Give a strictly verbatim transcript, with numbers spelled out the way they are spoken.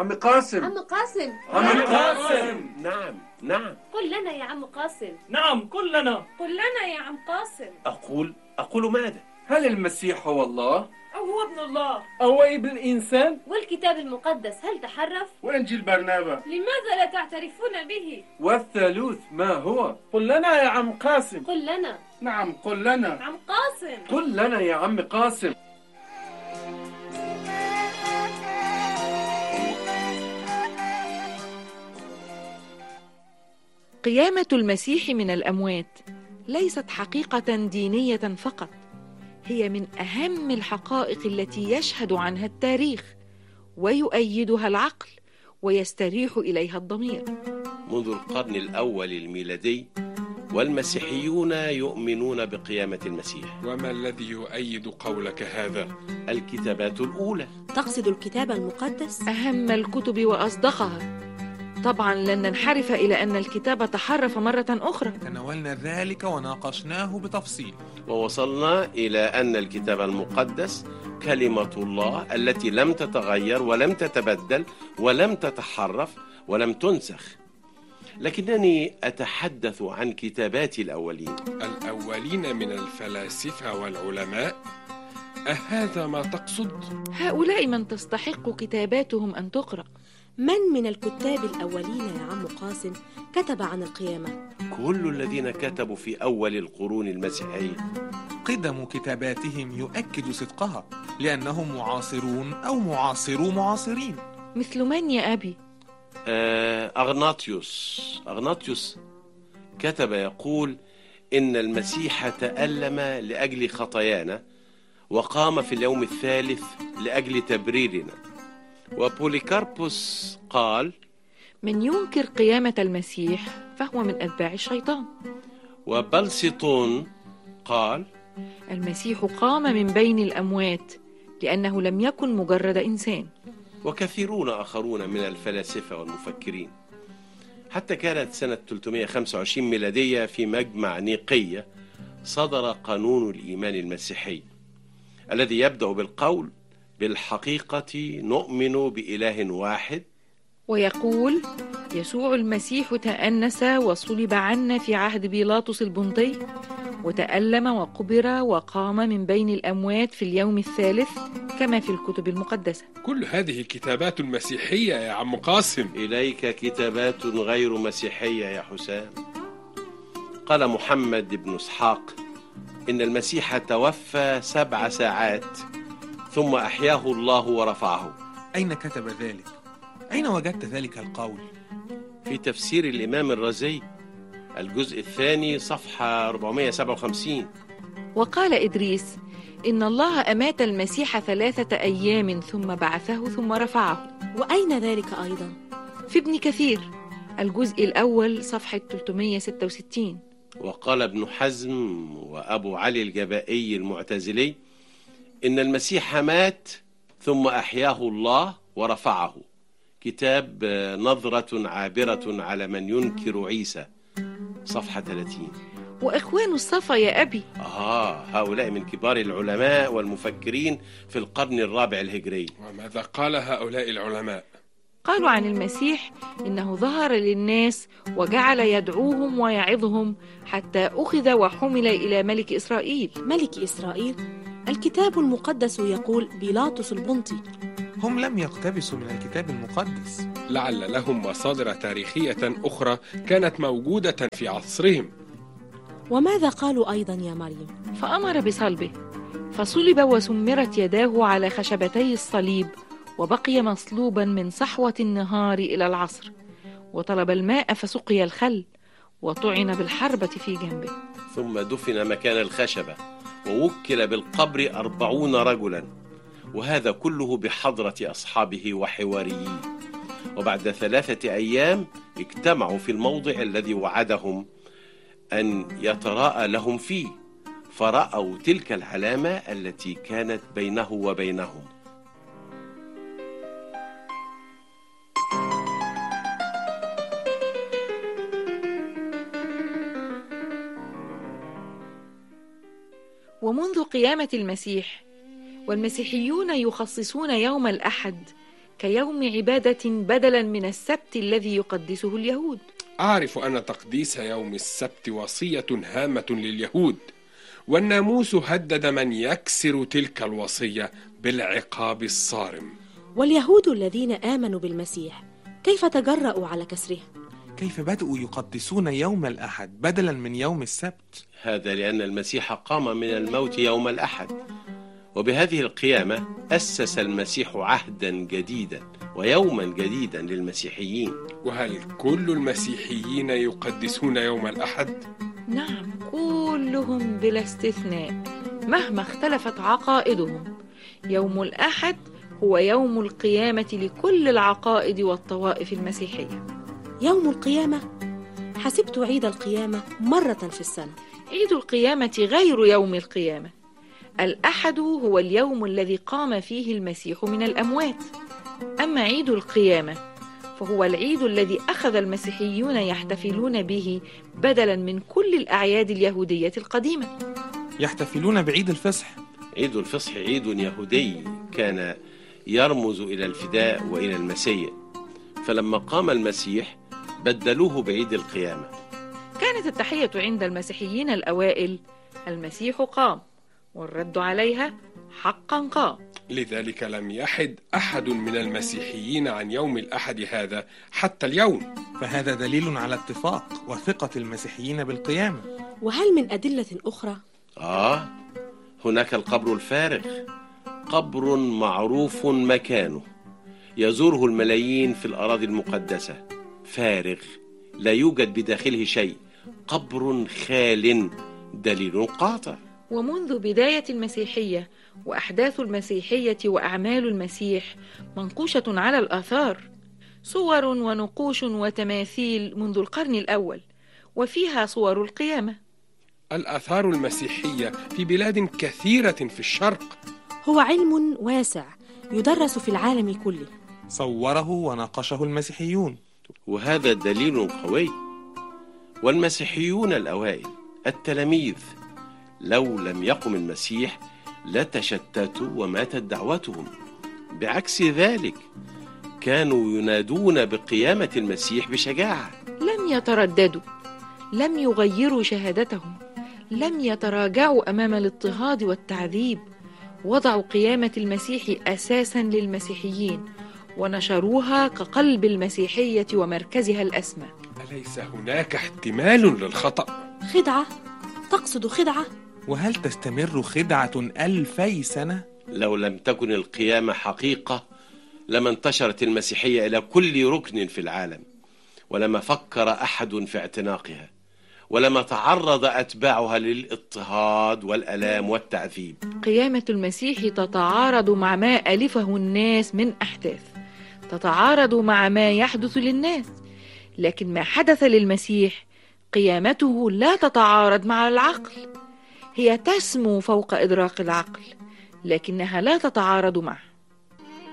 عم قاسم. عم قاسم. عم قاسم. نعم نعم. قل لنا يا عم قاسم. نعم قل لنا. قل لنا يا عم قاسم. أقول أقول ماذا؟ هل المسيح هو الله؟ أو هو ابن الله؟ أو ابن الإنسان؟ والكتاب المقدس هل تحرف؟ وإنجيل برنابا لماذا لا تعترفون به؟ والثالوث ما هو؟ قل لنا يا عم قاسم. قل لنا. نعم قل لنا. عم قاسم. قل لنا يا عم قاسم. قيامة المسيح من الأموات ليست حقيقة دينية فقط، هي من أهم الحقائق التي يشهد عنها التاريخ ويؤيدها العقل ويستريح إليها الضمير. منذ القرن الأول الميلادي والمسيحيون يؤمنون بقيامة المسيح. وما الذي يؤيد قولك هذا؟ الكتابات الأولى. تقصد الكتاب المقدس؟ أهم الكتب وأصدقها. طبعا لن ننحرف إلى أن الكتاب تحرف مرة أخرى. تناولنا ذلك وناقشناه بتفصيل، ووصلنا إلى أن الكتاب المقدس كلمة الله التي لم تتغير ولم تتبدل ولم تتحرف ولم تنسخ. لكنني أتحدث عن كتابات الأولين. الأولين من الفلاسفة والعلماء؟ أهذا ما تقصد؟ هؤلاء من تستحق كتاباتهم أن تقرأ. من من الكتاب الأولين يا عم قاسم كتب عن القيامة؟ كل الذين كتبوا في أول القرون المسيحية. قدم كتاباتهم يؤكد صدقها لأنهم معاصرون أو معاصرو معاصرين. مثل من يا أبي؟ أغناطيوس أغناطيوس كتب يقول إن المسيح تألم لأجل خطايانا وقام في اليوم الثالث لأجل تبريرنا. وبوليكاربوس قال: من ينكر قيامة المسيح فهو من أتباع الشيطان. وبلسطون قال: المسيح قام من بين الأموات لأنه لم يكن مجرد إنسان. وكثيرون آخرون من الفلاسفة والمفكرين. حتى كانت سنة ثلاثمائة وخمسة وعشرين ميلادية في مجمع نيقية صدر قانون الإيمان المسيحي الذي يبدأ بالقول: بالحقيقة نؤمن بإله واحد، ويقول: يسوع المسيح تأنس وصلب عنا في عهد بيلاطس البنطي، وتألم وقبر وقام من بين الأموات في اليوم الثالث كما في الكتب المقدسة. كل هذه كتابات مسيحية يا عم قاسم. إليك كتابات غير مسيحية يا حسام. قال محمد بن إسحاق إن المسيح توفى سبع ساعات ثم أحياه الله ورفعه. أين كتب ذلك؟ أين وجدت ذلك القول؟ في تفسير الإمام الرازي الجزء الثاني صفحة أربعمائة وسبعة وخمسين. وقال إدريس إن الله أمات المسيح ثلاثة أيام ثم بعثه ثم رفعه. وأين ذلك أيضا؟ في ابن كثير الجزء الأول صفحة ثلاثمائة وستة وستين. وقال ابن حزم وأبو علي الجبائي المعتزلي إن المسيح مات ثم أحياه الله ورفعه. كتاب نظرة عابرة على من ينكر عيسى صفحة ثلاثين. وإخوان الصفا يا أبي؟ آه هؤلاء من كبار العلماء والمفكرين في القرن الرابع الهجري. وماذا قال هؤلاء العلماء؟ قالوا عن المسيح إنه ظهر للناس وجعل يدعوهم ويعظهم حتى أخذ وحمل إلى ملك إسرائيل. ملك إسرائيل؟ الكتاب المقدس يقول بيلاطس البنطي. هم لم يقتبسوا من الكتاب المقدس. لعل لهم مصادر تاريخية أخرى كانت موجودة في عصرهم. وماذا قالوا أيضا يا مريم؟ فأمر بصلبه، فصلب وسمرت يداه على خشبتي الصليب، وبقي مصلوبا من صحوة النهار إلى العصر، وطلب الماء فسقي الخل، وطعن بالحربة في جنبه. ثم دفن مكان الخشبة، ووكل بالقبر أربعون رجلا، وهذا كله بحضرة أصحابه وحواريه. وبعد ثلاثة أيام اجتمعوا في الموضع الذي وعدهم أن يتراءى لهم فيه، فرأوا تلك العلامة التي كانت بينه وبينهم. ومنذ قيامة المسيح والمسيحيون يخصصون يوم الأحد كيوم عبادة بدلا من السبت الذي يقدسه اليهود. أعرف أن تقديس يوم السبت وصية هامة لليهود، والناموس هدد من يكسر تلك الوصية بالعقاب الصارم. واليهود الذين آمنوا بالمسيح كيف تجرأوا على كسره؟ كيف بدأوا يقدسون يوم الأحد بدلا من يوم السبت؟ هذا لأن المسيح قام من الموت يوم الأحد، وبهذه القيامة أسس المسيح عهدا جديدا ويوما جديدا للمسيحيين. وهل كل المسيحيين يقدسون يوم الأحد؟ نعم، كلهم بلا استثناء مهما اختلفت عقائدهم. يوم الأحد هو يوم القيامة لكل العقائد والطوائف المسيحية. يوم القيامة؟ حسبت عيد القيامة مرة في السنة. عيد القيامة غير يوم القيامة. الأحد هو اليوم الذي قام فيه المسيح من الأموات، أما عيد القيامة فهو العيد الذي أخذ المسيحيون يحتفلون به بدلا من كل الأعياد اليهودية القديمة. يحتفلون بعيد الفصح. عيد الفصح عيد يهودي كان يرمز إلى الفداء وإلى المسيح، فلما قام المسيح بدلوه بعيد القيامة. كانت التحية عند المسيحيين الأوائل المسيح قام، والرد عليها حقا قام. لذلك لم يحد أحد من المسيحيين عن يوم الأحد هذا حتى اليوم. فهذا دليل على اتفاق وثقة المسيحيين بالقيامة. وهل من أدلة أخرى؟ آه هناك القبر الفارغ، قبر معروف مكانه يزوره الملايين في الأراضي المقدسة، فارغ لا يوجد بداخله شيء، قبر خال، دليل قاطع. ومنذ بداية المسيحية وأحداث المسيحية وأعمال المسيح منقوشة على الآثار، صور ونقوش وتماثيل منذ القرن الأول، وفيها صور القيامة. الآثار المسيحية في بلاد كثيرة في الشرق. هو علم واسع يدرس في العالم كله. صوره وناقشه المسيحيون، وهذا دليل قوي. والمسيحيون الأوائل التلاميذ لو لم يقم المسيح لتشتتوا وماتت دعوتهم، بعكس ذلك كانوا ينادون بقيامة المسيح بشجاعة. لم يترددوا، لم يغيروا شهادتهم، لم يتراجعوا أمام الاضطهاد والتعذيب، وضعوا قيامة المسيح أساسا للمسيحيين ونشروها كقلب المسيحية ومركزها الأسمى. أليس هناك احتمال للخطأ؟ خدعة؟ تقصد خدعة؟ وهل تستمر خدعة ألفي سنة؟ لو لم تكن القيامة حقيقة لما انتشرت المسيحية إلى كل ركن في العالم، ولما فكر أحد في اعتناقها، ولما تعرض أتباعها للاضطهاد والألام والتعذيب. قيامة المسيح تتعارض مع ما ألفه الناس من أحداث، تتعارض مع ما يحدث للناس، لكن ما حدث للمسيح قيامته لا تتعارض مع العقل، هي تسمو فوق إدراك العقل، لكنها لا تتعارض معه.